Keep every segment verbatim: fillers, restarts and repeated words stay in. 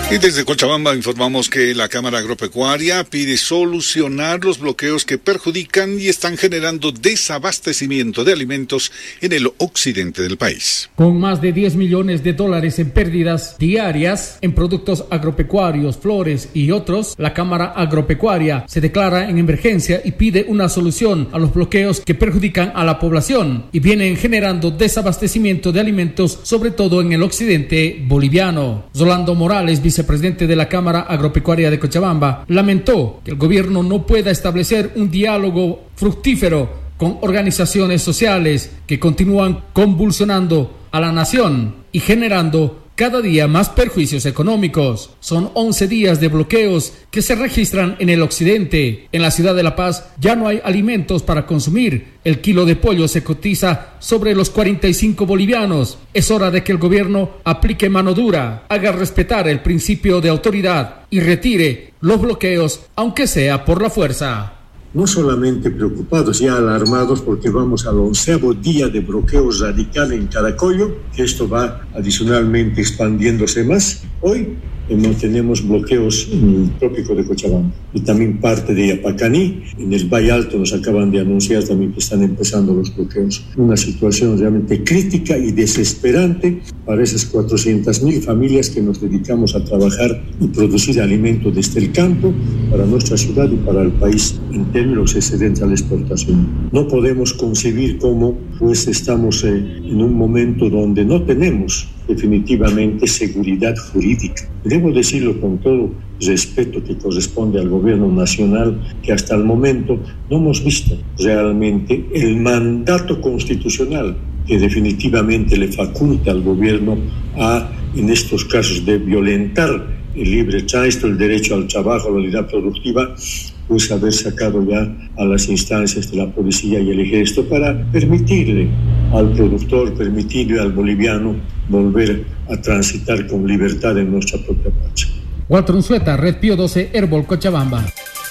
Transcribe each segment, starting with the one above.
Y desde Cochabamba informamos que la Cámara Agropecuaria pide solucionar los bloqueos que perjudican y están generando desabastecimiento de alimentos en el occidente del país. Con más de diez millones de dólares en pérdidas diarias en productos agropecuarios, flores y otros, la Cámara Agropecuaria se declara en emergencia y pide una solución a los bloqueos que perjudican a la población y vienen generando desabastecimiento de alimentos, sobre todo en el occidente boliviano. Rolando Morales, vicepresidente de la Cámara Agropecuaria de Cochabamba, lamentó que el gobierno no pueda establecer un diálogo fructífero con organizaciones sociales que continúan convulsionando a la nación y generando cada día más perjuicios económicos. Son once días de bloqueos que se registran en el occidente. En la ciudad de La Paz ya no hay alimentos para consumir. El kilo de pollo se cotiza sobre los cuarenta y cinco bolivianos. Es hora de que el gobierno aplique mano dura, haga respetar el principio de autoridad y retire los bloqueos, aunque sea por la fuerza. No solamente preocupados, ya alarmados, porque vamos al onceavo día de bloqueo radical en Caracollo, que esto va adicionalmente expandiéndose más. Hoy no tenemos bloqueos en el trópico de Cochabamba y también parte de Yapacaní. En el Valle Alto nos acaban de anunciar también que están empezando los bloqueos. Una situación realmente crítica y desesperante para esas cuatrocientas mil familias que nos dedicamos a trabajar y producir alimento desde el campo para nuestra ciudad y para el país en términos excedentes a la exportación. No podemos concebir cómo pues estamos eh, en un momento donde no tenemos definitivamente seguridad jurídica. Debo decirlo con todo respeto que corresponde al gobierno nacional, que hasta el momento no hemos visto realmente el mandato constitucional que definitivamente le faculta al gobierno a, en estos casos de violentar el libre tránsito, el derecho al trabajo, a la unidad productiva, pues haber sacado ya a las instancias de la policía y el ejército para permitirle al productor, permitirle al boliviano volver a transitar con libertad en nuestra propia patria. Walter Unzueta, Red Pío doce, Herbol, Cochabamba.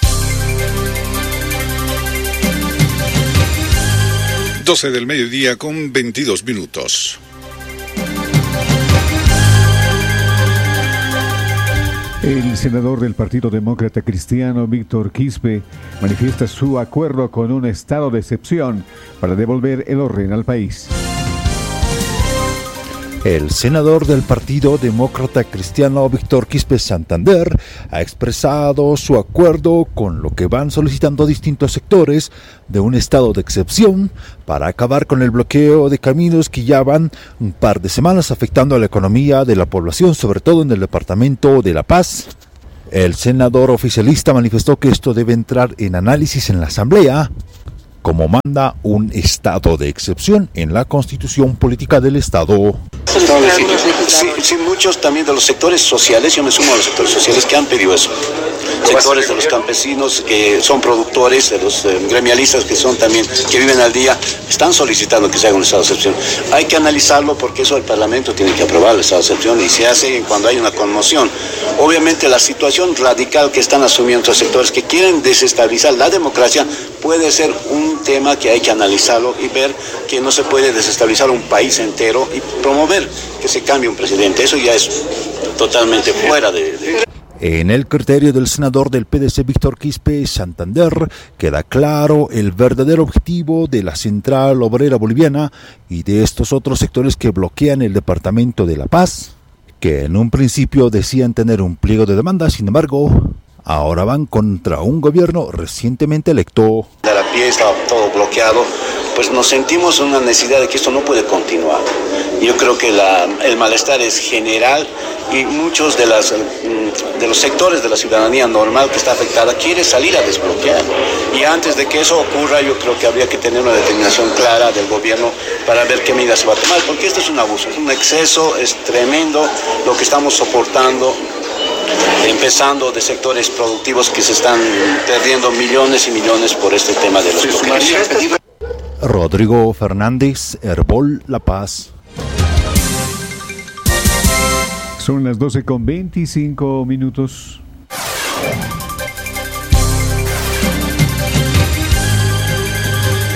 doce del mediodía con veintidós minutos. El senador del Partido Demócrata Cristiano, Víctor Quispe, manifiesta su acuerdo con un estado de excepción para devolver el orden al país. El senador del Partido Demócrata Cristiano, Víctor Quispe Santander, ha expresado su acuerdo con lo que van solicitando distintos sectores de un estado de excepción para acabar con el bloqueo de caminos que ya van un par de semanas afectando a la economía de la población, sobre todo en el departamento de La Paz. El senador oficialista manifestó que esto debe entrar en análisis en la Asamblea, como manda un estado de excepción en la Constitución Política del Estado. Sí, sí, muchos también de los sectores sociales, yo me sumo a los sectores sociales que han pedido eso. Sectores de los campesinos que son productores, de los eh, gremialistas que son también, que viven al día, están solicitando que se haga un estado de excepción. Hay que analizarlo porque eso el Parlamento tiene que aprobar el estado de excepción y se hace cuando hay una conmoción. Obviamente la situación radical que están asumiendo los sectores que quieren desestabilizar la democracia puede ser un tema que hay que analizarlo y ver que no se puede desestabilizar un país entero y promover que se cambie un presidente. Eso ya es totalmente fuera de... de... En el criterio del senador del P D C, Víctor Quispe Santander, queda claro el verdadero objetivo de la Central Obrera Boliviana y de estos otros sectores que bloquean el departamento de La Paz, que en un principio decían tener un pliego de demandas, sin embargo, ahora van contra un gobierno recientemente electo. De la pie está todo bloqueado, pues nos sentimos una necesidad de que esto no puede continuar. Yo creo que la, el malestar es general y muchos de, las, de los sectores de la ciudadanía normal que está afectada quiere salir a desbloquear. Y antes de que eso ocurra, yo creo que habría que tener una determinación clara del gobierno para ver qué medidas se va a tomar, porque esto es un abuso, es un exceso, es tremendo lo que estamos soportando, empezando de sectores productivos que se están perdiendo millones y millones por este tema de los bloqueos. Rodrigo Fernández, Herbol, La Paz. Son las doce con veinticinco minutos.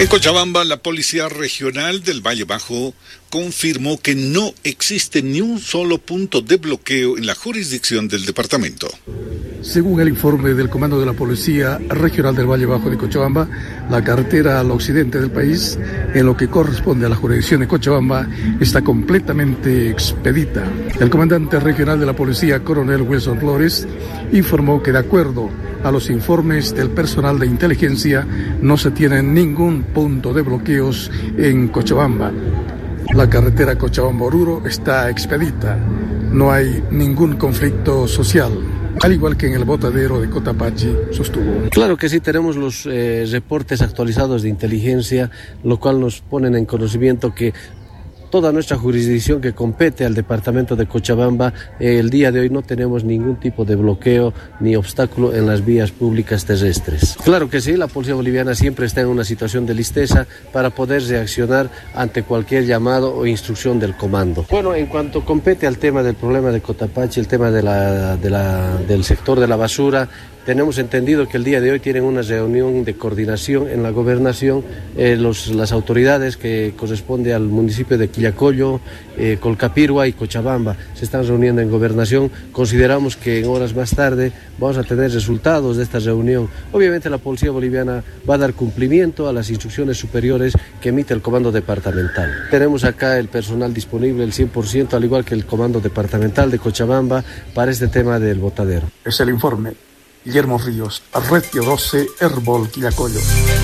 En Cochabamba, la Policía Regional del Valle Bajo confirmó que no existe ni un solo punto de bloqueo en la jurisdicción del departamento. Según el informe del Comando de la Policía Regional del Valle Bajo de Cochabamba, la carretera al occidente del país, en lo que corresponde a la jurisdicción de Cochabamba, está completamente expedita. El comandante regional de la Policía, coronel Wilson Flores, informó que de acuerdo a los informes del personal de inteligencia, no se tiene ningún punto de bloqueos en Cochabamba. La carretera Cochabamba-Oruro está expedita. No hay ningún conflicto social, al igual que en el botadero de Cotapaxi sostuvo. Claro que sí, tenemos los eh, reportes actualizados de inteligencia, lo cual nos ponen en conocimiento que toda nuestra jurisdicción que compete al departamento de Cochabamba, eh, el día de hoy no tenemos ningún tipo de bloqueo ni obstáculo en las vías públicas terrestres. Claro que sí, la policía boliviana siempre está en una situación de listeza para poder reaccionar ante cualquier llamado o instrucción del comando. Bueno, en cuanto compete al tema del problema de Cotapaxi, el tema de la, de la, del sector de la basura, tenemos entendido que el día de hoy tienen una reunión de coordinación en la gobernación, eh, los, las autoridades que corresponden al municipio de Quillacollo, eh, Colcapirua y Cochabamba se están reuniendo en gobernación. Consideramos que en horas más tarde vamos a tener resultados de esta reunión. Obviamente la policía boliviana va a dar cumplimiento a las instrucciones superiores que emite el comando departamental. Tenemos acá el personal disponible, el cien por ciento, al igual que el comando departamental de Cochabamba, para este tema del botadero. Es el informe. Guillermo Ríos, Arretio doce, Herbol, Quillacollo.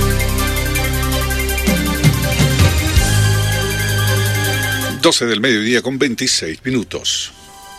doce del mediodía con veintiséis minutos.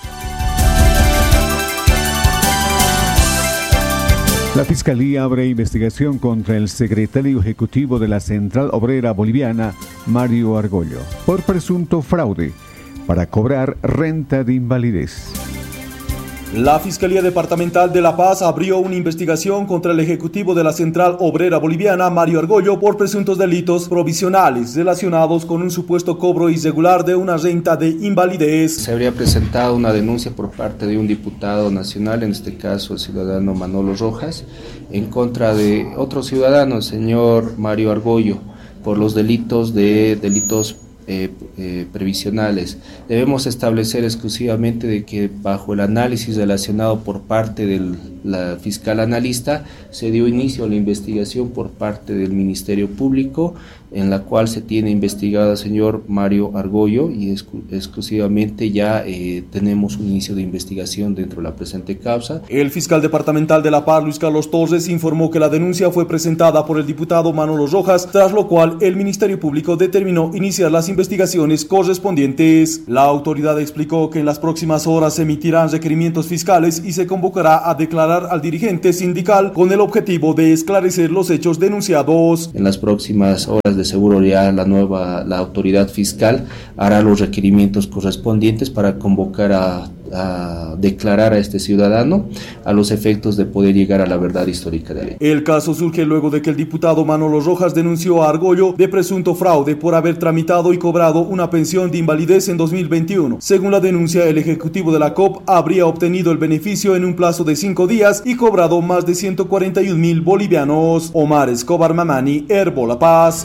La Fiscalía abre investigación contra el secretario ejecutivo de la Central Obrera Boliviana, Mario Argollo, por presunto fraude para cobrar renta de invalidez. La Fiscalía Departamental de La Paz abrió una investigación contra el ejecutivo de la Central Obrera Boliviana, Mario Argollo, por presuntos delitos provisionales relacionados con un supuesto cobro irregular de una renta de invalidez. Se habría presentado una denuncia por parte de un diputado nacional, en este caso el ciudadano Manolo Rojas, en contra de otro ciudadano, el señor Mario Argollo, por los delitos de delitos Eh, eh, previsionales. Debemos establecer exclusivamente de que bajo el análisis relacionado por parte del la fiscal analista se dio inicio a la investigación por parte del Ministerio Público, en la cual se tiene investigado al señor Mario Argollo y exclu- exclusivamente ya eh, tenemos un inicio de investigación dentro de la presente causa. El fiscal departamental de La Paz, Luis Carlos Torres, informó que la denuncia fue presentada por el diputado Manolo Rojas, tras lo cual el Ministerio Público determinó iniciar las investigaciones correspondientes. La autoridad explicó que en las próximas horas se emitirán requerimientos fiscales y se convocará a declarar al dirigente sindical con el objetivo de esclarecer los hechos denunciados. En las próximas horas de seguro ya la nueva la autoridad fiscal hará los requerimientos correspondientes para convocar a, a declarar a este ciudadano a los efectos de poder llegar a la verdad histórica de la ley. El caso surge luego de que el diputado Manolo Rojas denunció a Argollo de presunto fraude por haber tramitado y cobrado una pensión de invalidez en dos mil veintiuno. Según la denuncia, el ejecutivo de la C O P habría obtenido el beneficio en un plazo de cinco días y cobrado más de ciento cuarenta y un mil bolivianos. Omar Escobar Mamani, Herbol La Paz.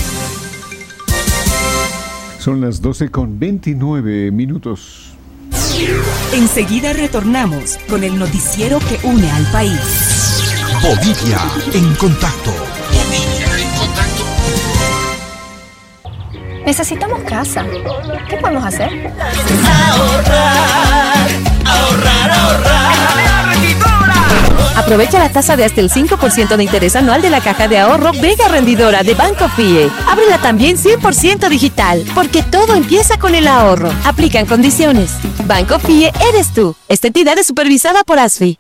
Son las doce con veintinueve minutos. Enseguida retornamos con el noticiero que une al país. Bolivia en contacto. Bolivia en contacto. Necesitamos casa. ¿Qué podemos hacer? Ahorrar, ahorrar, ahorrar. Aprovecha la tasa de hasta el cinco por ciento de interés anual de la caja de ahorro Vega Rendidora de Banco Fie. Ábrela también cien por ciento digital, porque todo empieza con el ahorro. Aplican condiciones. Banco Fie eres tú. Esta entidad es supervisada por ASFI.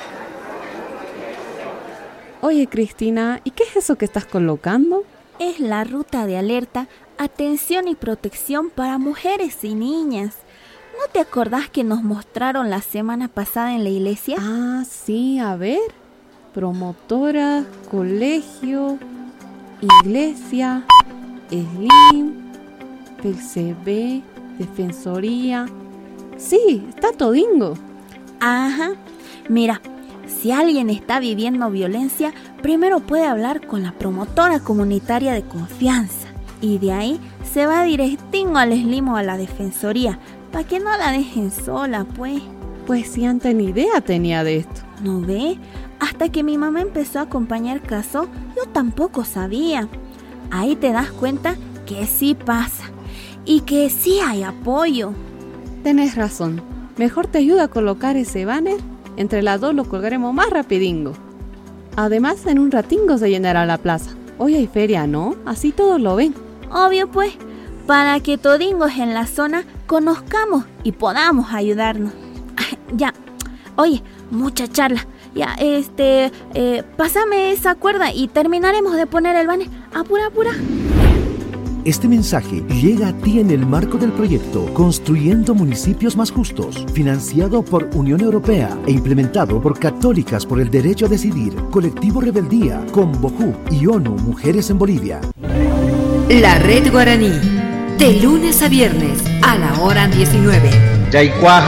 Oye, Cristina, ¿y qué es eso que estás colocando? Es la ruta de alerta, atención y protección para mujeres y niñas. ¿No te acordás que nos mostraron la semana pasada en la iglesia? Ah, sí, a ver. Promotora, colegio, iglesia, Slim, P L C B, defensoría. Sí, está todingo. Ajá. Mira, si alguien está viviendo violencia, primero puede hablar con la promotora comunitaria de confianza y de ahí se va directingo al Slimo a la defensoría para que no la dejen sola, pues. Pues si antes ni idea tenía de esto. ¿No ve? Hasta que mi mamá empezó a acompañar el caso, yo tampoco sabía. Ahí te das cuenta que sí pasa y que sí hay apoyo. Tenés razón. Mejor te ayuda a colocar ese banner. Entre las dos lo colgaremos más rapidingo. Además, en un ratingo se llenará la plaza. Hoy hay feria, ¿no? Así todos lo ven. Obvio, pues, para que todingos en la zona conozcamos y podamos ayudarnos. Ya, oye, mucha charla. Ya, este, eh, pásame esa cuerda y terminaremos de poner el banner. Apura, apura. Este mensaje llega a ti en el marco del proyecto Construyendo Municipios Más Justos, financiado por Unión Europea e implementado por Católicas por el Derecho a Decidir, Colectivo Rebeldía, Convojú y ONU Mujeres en Bolivia. La Red Guaraní, de lunes a viernes a la hora diecinueve. La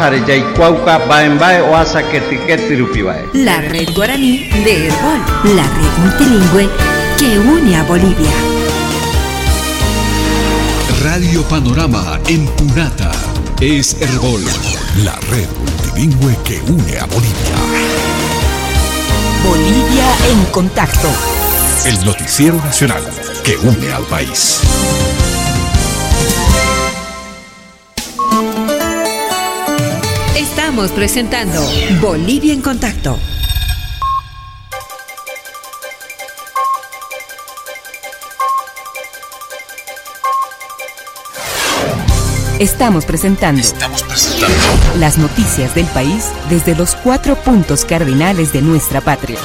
Red Guaraní de Herbol, la red multilingüe que une a Bolivia. Radio Panorama en Punata es Herbol, la red multilingüe que une a Bolivia. Bolivia en contacto. El noticiero nacional que une al país. Estamos presentando Bolivia en contacto. Estamos presentando, Estamos presentando las noticias del país desde los cuatro puntos cardinales de nuestra patria.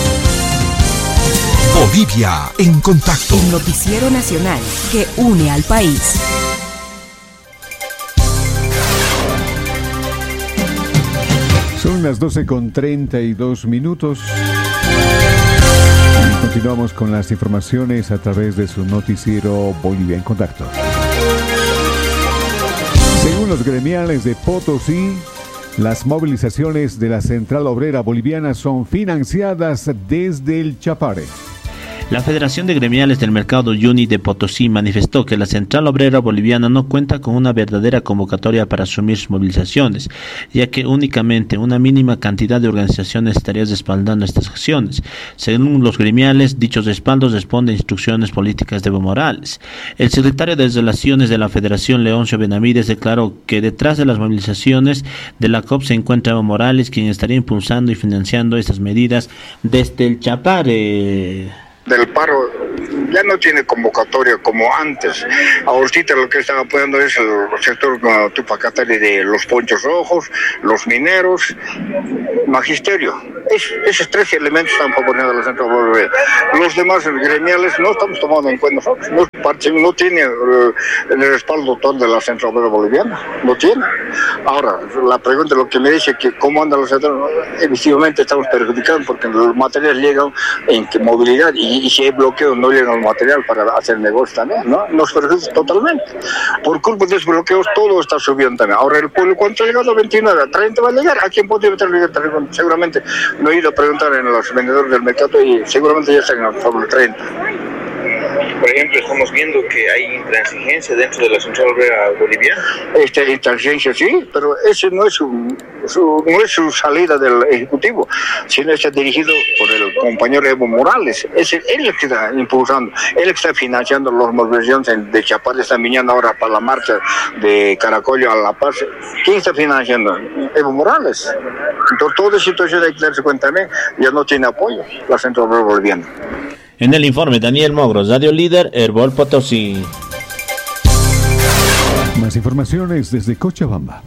Bolivia en contacto. El noticiero nacional que une al país. Son las doce con treinta y dos minutos. Y continuamos con las informaciones a través de su noticiero Bolivia en contacto. Según los gremiales de Potosí, las movilizaciones de la Central Obrera Boliviana son financiadas desde el Chapare. La Federación de Gremiales del Mercado Yuni de Potosí manifestó que la Central Obrera Boliviana no cuenta con una verdadera convocatoria para asumir sus movilizaciones, ya que únicamente una mínima cantidad de organizaciones estaría respaldando estas acciones. Según los gremiales, dichos respaldos responden a instrucciones políticas de Evo Morales. El secretario de Relaciones de la Federación, Leoncio Benavides, declaró que detrás de las movilizaciones de la C O P se encuentra Evo Morales, quien estaría impulsando y financiando estas medidas desde el Chapare. Del paro ya no tiene convocatoria como antes. Ahorita lo que están apoyando es el sector uh, Tupacatari de los ponchos rojos, los mineros, magisterio. Es, esos tres elementos están proponiendo la Central Obrera. Los demás gremiales no estamos tomando en cuenta nosotros. No, no tiene uh, el respaldo total de la Central Obrera Boliviana. No tiene. Ahora, la pregunta, lo que me dice que cómo anda la Central, efectivamente estamos perjudicando porque los materiales llegan en que movilidad y Y si hay bloqueos no llega el material para hacer negocio también, ¿no? Nos perjudica totalmente. Por culpa de esos bloqueos todo está subiendo también. Ahora el pueblo, ¿cuánto ha llegado? veintinueve, a treinta va a llegar. ¿A quién podría meterlo? Seguramente no he ido a preguntar en los vendedores del mercado y seguramente ya están sobre treinta. Por ejemplo, estamos viendo que hay intransigencia dentro de la Central Obrera Boliviana. Esta intransigencia sí, pero ese no es su, su, no es su salida del Ejecutivo, sino está dirigido por el compañero Evo Morales. Es él el que está impulsando, él que está financiando las movilizaciones de Chapare, están viniendo ahora para la marcha de Caracollo a La Paz. ¿Quién está financiando? Evo Morales. Entonces, toda situación hay que darse cuenta también, ya no tiene apoyo la Central Obrera Boliviana. En el informe, Daniel Mogros, Radio Líder, Herbol Potosí. Más informaciones desde Cochabamba.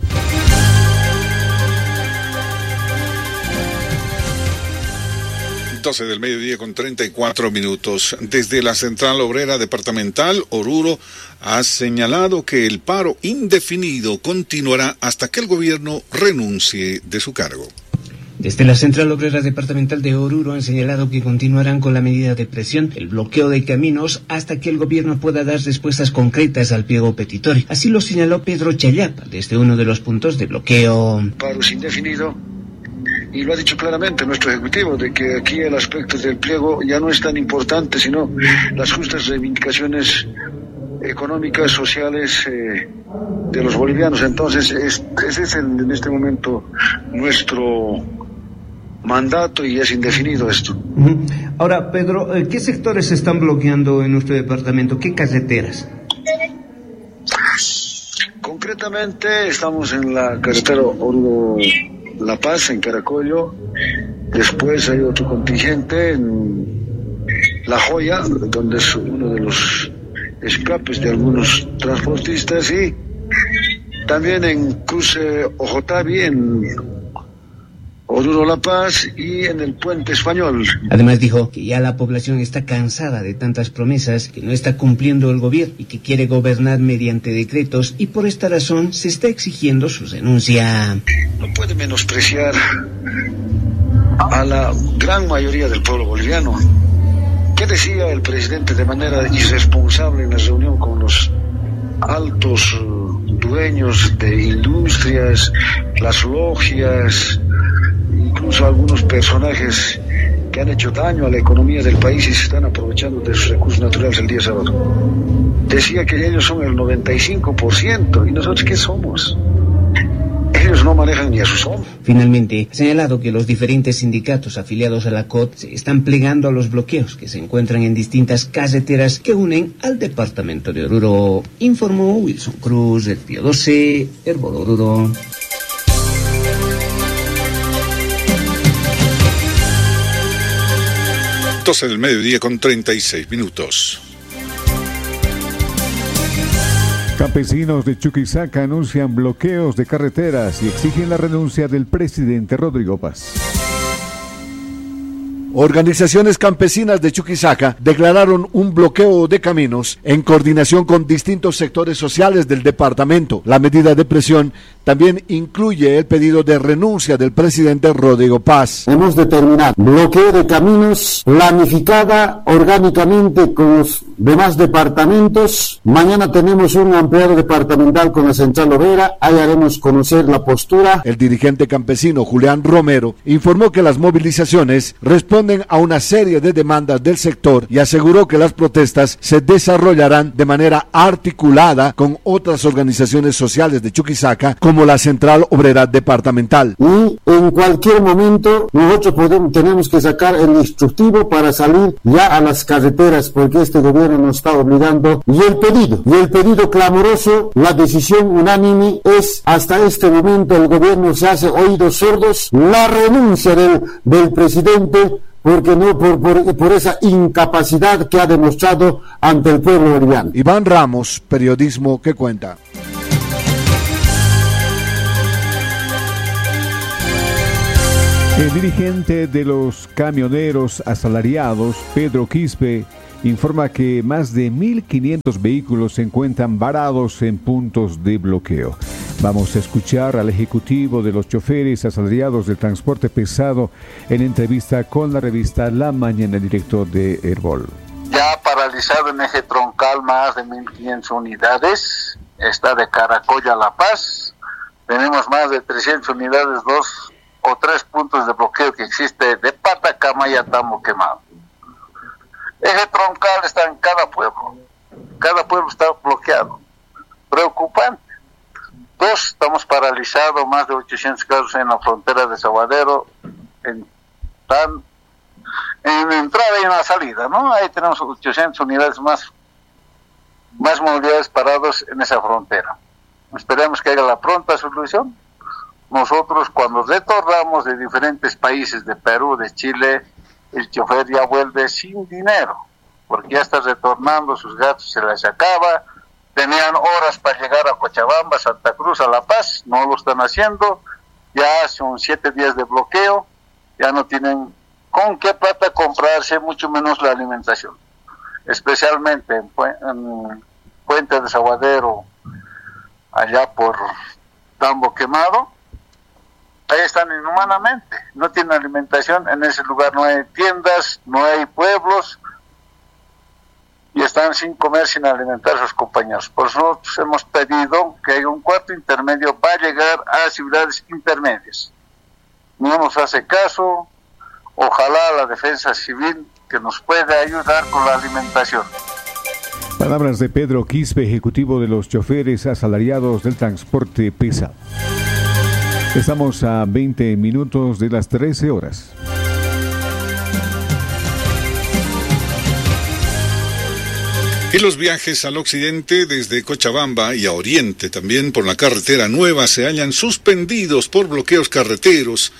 doce del mediodía con treinta y cuatro minutos. Desde la Central Obrera Departamental, Oruro ha señalado que el paro indefinido continuará hasta que el gobierno renuncie de su cargo. Desde la Central Obrera Departamental de Oruro han señalado que continuarán con la medida de presión, el bloqueo de caminos, hasta que el gobierno pueda dar respuestas concretas al pliego petitorio. Así lo señaló Pedro Chayapa desde uno de los puntos de bloqueo. Paro indefinido y lo ha dicho claramente nuestro Ejecutivo, de que aquí el aspecto del pliego ya no es tan importante, sino las justas reivindicaciones económicas, sociales eh, de los bolivianos. Entonces, es, ese es el, en este momento nuestro mandato y es indefinido esto. Uh-huh. Ahora, Pedro, ¿qué sectores se están bloqueando en nuestro departamento? ¿Qué carreteras? Concretamente estamos en la carretera Oruro-La Paz, en Caracollo. Después hay otro contingente en La Joya, donde es uno de los escapes de algunos transportistas, y también en cruce Ojotavi, en Oruro La Paz y en el Puente Español. Además dijo que ya la población está cansada de tantas promesas que no está cumpliendo el gobierno y que quiere gobernar mediante decretos, y por esta razón se está exigiendo su renuncia. No puede menospreciar a la gran mayoría del pueblo boliviano. ¿Qué decía el presidente de manera irresponsable en la reunión con los altos dueños de industrias, las logias, incluso algunos personajes que han hecho daño a la economía del país y se están aprovechando de sus recursos naturales el día sábado? Decía que ellos son el noventa y cinco por ciento, ¿y nosotros qué somos? Ellos no manejan ni a sus hombres. Finalmente, ha señalado que los diferentes sindicatos afiliados a la C O T se están plegando a los bloqueos que se encuentran en distintas carreteras que unen al departamento de Oruro. Informó Wilson Cruz, el Pío doce, Herbol Oruro. doce del mediodía con treinta y seis minutos. Campesinos de Chuquisaca anuncian bloqueos de carreteras y exigen la renuncia del presidente Rodrigo Paz. Organizaciones campesinas de Chuquisaca declararon un bloqueo de caminos en coordinación con distintos sectores sociales del departamento. La medida de presión también incluye el pedido de renuncia del presidente Rodrigo Paz. Hemos determinado bloqueo de caminos planificada orgánicamente con los demás departamentos. Mañana tenemos un ampliado departamental con la Central Obrera, ahí haremos conocer la postura. El dirigente campesino Julián Romero informó que las movilizaciones responden a una serie de demandas del sector y aseguró que las protestas se desarrollarán de manera articulada con otras organizaciones sociales de Chuquisaca como la Central Obrera Departamental. Y en cualquier momento nosotros podemos, tenemos que sacar el instructivo para salir ya a las carreteras, porque este gobierno nos está obligando, y el pedido, y el pedido clamoroso, la decisión unánime es, hasta este momento el gobierno se hace oídos sordos, la renuncia del, del presidente, porque no por, por, por esa incapacidad que ha demostrado ante el pueblo boliviano. Iván Ramos, periodismo que cuenta. El dirigente de los camioneros asalariados, Pedro Quispe, informa que más de mil quinientos vehículos se encuentran varados en puntos de bloqueo. Vamos a escuchar al ejecutivo de los choferes asalariados del transporte pesado en entrevista con la revista La Mañana, director de Herbol. Ya paralizado en eje troncal más de mil quinientas unidades, está de Caracollo a La Paz. Tenemos más de trescientas unidades, dos o tres puntos de bloqueo que existe de Patacama y Tambo Quemado. Eje troncal está en cada pueblo, cada pueblo está bloqueado, preocupante. Dos, estamos paralizados, más de ochocientos casos en la frontera de Saguadero, en, tan, en entrada y en la salida, ¿no? Ahí tenemos ochocientas unidades más, más movilidades parados en esa frontera. Esperemos que haya la pronta solución. Nosotros cuando retornamos de diferentes países, de Perú, de Chile, el chofer ya vuelve sin dinero, porque ya está retornando, sus gastos se les acaba. Tenían horas para llegar a Cochabamba, Santa Cruz, a La Paz, no lo están haciendo, ya son siete días de bloqueo, ya no tienen con qué plata comprarse, mucho menos la alimentación, especialmente en, en Puente de Saguadero, allá por Tambo Quemado, ahí están inhumanamente, no tienen alimentación, en ese lugar no hay tiendas, no hay pueblos, y están sin comer, sin alimentar a sus compañeros. Por eso nosotros hemos pedido que haya un cuarto intermedio para llegar a ciudades intermedias. no nos hace caso. Ojalá la defensa civil que nos pueda ayudar con la alimentación. Palabras de Pedro Quispe, ejecutivo de los choferes asalariados del transporte pesado. Estamos a veinte minutos de las trece horas. Y los viajes al occidente desde Cochabamba y a oriente también por la carretera nueva se hallan suspendidos por bloqueos carreteros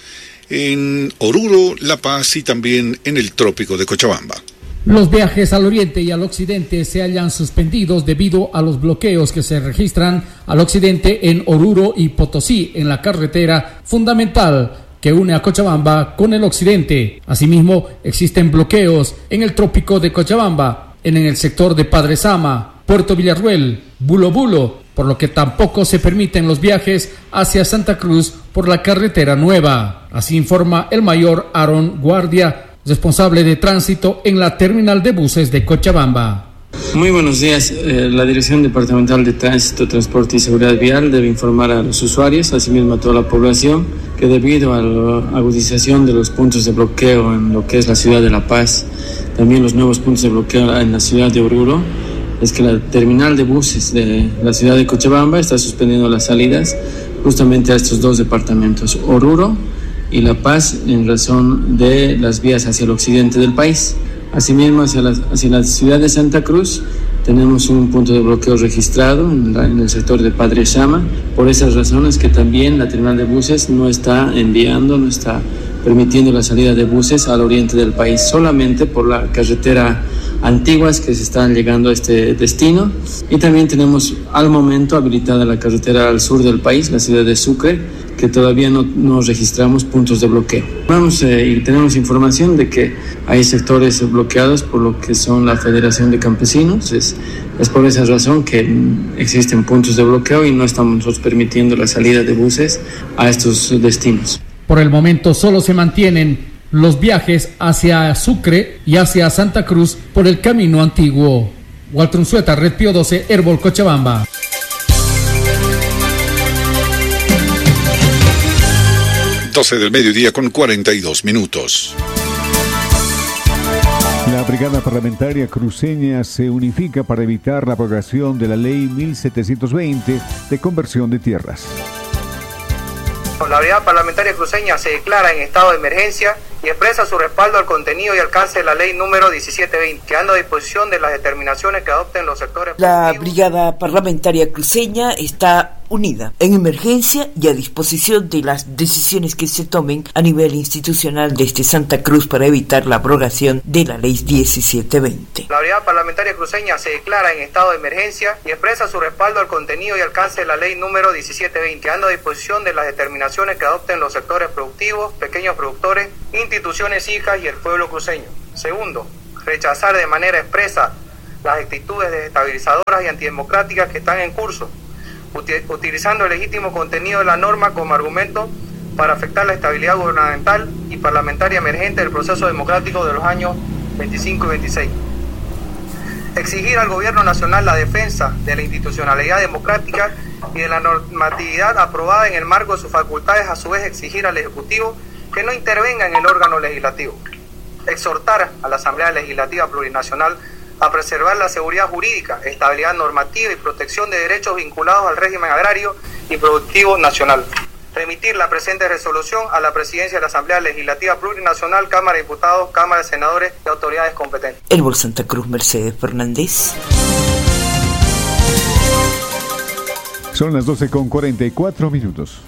en Oruro, La Paz y también en el trópico de Cochabamba. Los viajes al oriente y al occidente se hallan suspendidos debido a los bloqueos que se registran al occidente en Oruro y Potosí en la carretera fundamental que une a Cochabamba con el occidente. Asimismo, existen bloqueos en el trópico de Cochabamba, en el sector de Padre Sama, Puerto Villarruel, Bulo Bulo, por lo que tampoco se permiten los viajes hacia Santa Cruz por la carretera nueva. Así informa el mayor Aaron Guardia, responsable de tránsito en la terminal de buses de Cochabamba. Muy buenos días. Eh, la Dirección Departamental de Tránsito, Transporte y Seguridad Vial debe informar a los usuarios, asimismo a toda la población, que debido a la agudización de los puntos de bloqueo en lo que es la ciudad de La Paz, también los nuevos puntos de bloqueo en la ciudad de Oruro, es que la terminal de buses de la ciudad de Cochabamba está suspendiendo las salidas justamente a estos dos departamentos, Oruro y La Paz, en razón de las vías hacia el occidente del país. Asimismo, hacia la, hacia la ciudad de Santa Cruz tenemos un punto de bloqueo registrado en, la, en el sector de Padre Sama. Por esas razones que también la terminal de buses no está enviando, no está permitiendo la salida de buses al oriente del país, solamente por la carretera antiguas que se están llegando a este destino. Y también tenemos al momento habilitada la carretera al sur del país, la ciudad de Sucre, que todavía no, no registramos puntos de bloqueo. Vamos eh, y tenemos información de que hay sectores bloqueados por lo que son la Federación de Campesinos. Es, es por esa razón que existen puntos de bloqueo y no estamos nosotros permitiendo la salida de buses a estos destinos. Por el momento solo se mantienen los viajes hacia Sucre y hacia Santa Cruz por el camino antiguo. Walter Unzueta, Red Pío doce, Herbol, Cochabamba. doce del mediodía con cuarenta y dos minutos. La Brigada Parlamentaria Cruceña se unifica para evitar la abrogación de la Ley mil setecientos veinte de conversión de tierras. La Brigada Parlamentaria Cruceña se declara en estado de emergencia y expresa su respaldo al contenido y alcance de la ley número diecisiete veinte, quedando a disposición de las determinaciones que adopten los sectores. La Brigada Parlamentaria Cruceña está unida en emergencia y a disposición de las decisiones que se tomen a nivel institucional desde Santa Cruz para evitar la abrogación de la ley diecisiete veinte. La Brigada Parlamentaria Cruceña se declara en estado de emergencia y expresa su respaldo al contenido y alcance de la ley número diecisiete veinte, quedando a disposición de las determinaciones que adopten los sectores productivos, pequeños productores, instituciones hijas y el pueblo cruceño. Segundo, rechazar de manera expresa las actitudes desestabilizadoras y antidemocráticas que están en curso, utilizando el legítimo contenido de la norma como argumento para afectar la estabilidad gubernamental y parlamentaria emergente del proceso democrático de los años veinticinco y veintiséis. Exigir al gobierno nacional la defensa de la institucionalidad democrática y de la normatividad aprobada en el marco de sus facultades, a su vez exigir al Ejecutivo que no intervenga en el órgano legislativo. Exhortar a la Asamblea Legislativa Plurinacional a preservar la seguridad jurídica, estabilidad normativa y protección de derechos vinculados al régimen agrario y productivo nacional. Remitir la presente resolución a la Presidencia de la Asamblea Legislativa Plurinacional, Cámara de Diputados, Cámara de Senadores y autoridades competentes. Herbol, Santa Cruz, Mercedes Fernández. Son las doce con cuarenta y cuatro minutos.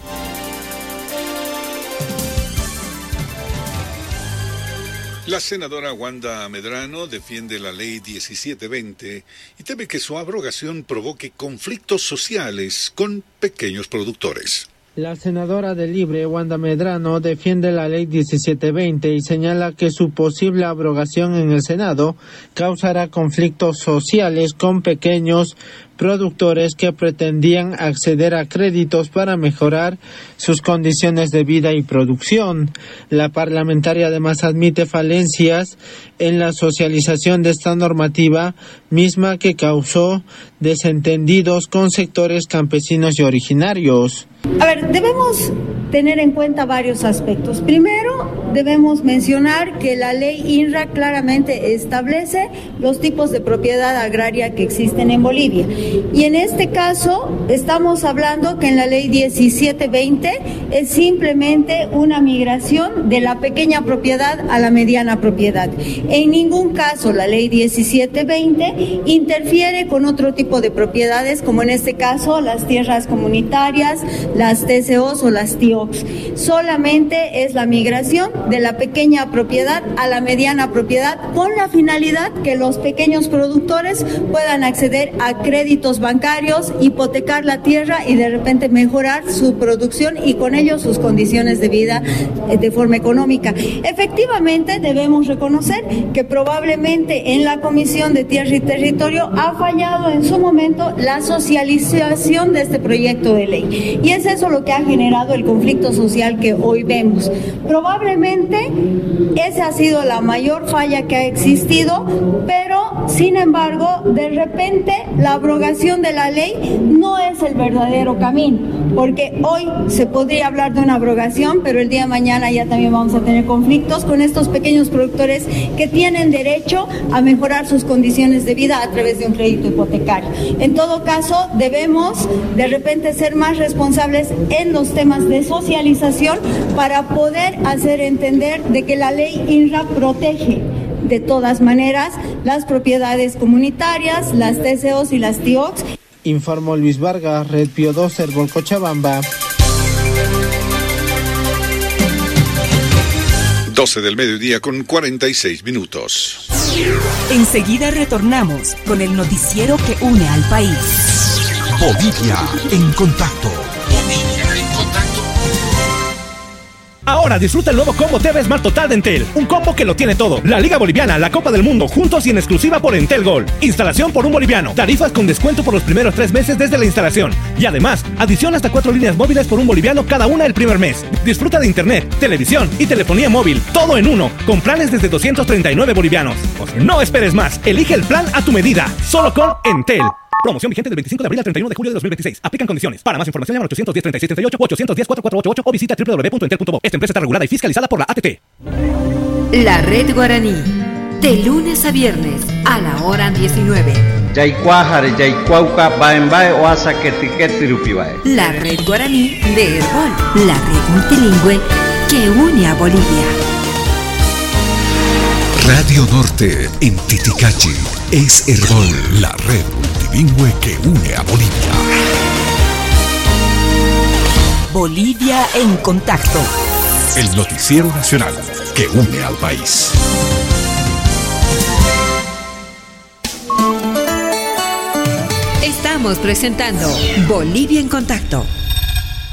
La senadora Wanda Medrano defiende la ley diecisiete veinte y teme que su abrogación provoque conflictos sociales con pequeños productores. La senadora de Libre, Wanda Medrano, defiende la ley diecisiete veinte y señala que su posible abrogación en el Senado causará conflictos sociales con pequeños productores que pretendían acceder a créditos para mejorar sus condiciones de vida y producción. La parlamentaria además admite falencias en la socialización de esta normativa, misma que causó desentendidos con sectores campesinos y originarios. A ver, debemos tener en cuenta varios aspectos. Primero, debemos mencionar que la ley INRA claramente establece los tipos de propiedad agraria que existen en Bolivia. Y en este caso, estamos hablando que en la ley diecisiete veinte es simplemente una migración de la pequeña propiedad a la mediana propiedad. En ningún caso la ley diecisiete veinte interfiere con otro tipo de propiedades, como en este caso las tierras comunitarias, las T C Os o las T I O Cs. Solamente es la migración de la pequeña propiedad a la mediana propiedad, con la finalidad que los pequeños productores puedan acceder a créditos bancarios, hipotecar la tierra y de repente mejorar su producción y con ello sus condiciones de vida de forma económica. Efectivamente, debemos reconocer que probablemente en la Comisión de Tierra y Territorio ha fallado en su momento la socialización de este proyecto de ley. Y es eso lo que ha generado el conflicto social que hoy vemos. Probablemente esa ha sido la mayor falla que ha existido, pero sin embargo, de repente la abrogación de la ley no es el verdadero camino, porque hoy se podría hablar de una abrogación, pero el día de mañana ya también vamos a tener conflictos con estos pequeños productores que tienen derecho a mejorar sus condiciones de vida a través de un crédito hipotecario. En todo caso, debemos de repente ser más responsables en los temas de socialización para poder hacer entender de que la ley INRA protege de todas maneras las propiedades comunitarias, las T C Os y las T I O Cs. Informó Luis Vargas, Red Pío doce, Cochabamba. doce del mediodía con cuarenta y seis minutos. Enseguida retornamos con el noticiero que une al país. Bolivia en contacto. Bolivia en contacto. Ahora disfruta el nuevo combo T V Smart Total de Entel. Un combo que lo tiene todo. La Liga Boliviana, la Copa del Mundo, juntos y en exclusiva por Entel Gold. Instalación por un boliviano. Tarifas con descuento por los primeros tres meses desde la instalación. Y además, adición hasta cuatro líneas móviles por un boliviano cada una el primer mes. Disfruta de internet, televisión y telefonía móvil. Todo en uno. Con planes desde doscientos treinta y nueve bolivianos. No esperes más. Elige el plan a tu medida. Solo con Entel. Promoción vigente del veinticinco de abril al treinta y uno de julio de dos mil veintiséis. Aplican condiciones. Para más información llama al ochocientos diez, treinta y seis treinta y ocho o ochocientos diez, cuarenta y cuatro ochenta y ocho o visita doble u doble u doble u punto entel punto bo. Esta empresa está regulada y fiscalizada por la A T T. La Red Guaraní. De lunes a viernes a la hora diecinueve. La Red Guaraní de Herbol. La red multilingüe que une a Bolivia. Radio Norte en Titicachi es Herbol, la red multilingüe que une a Bolivia. Bolivia en contacto. El noticiero nacional que une al país. Estamos presentando Bolivia en contacto.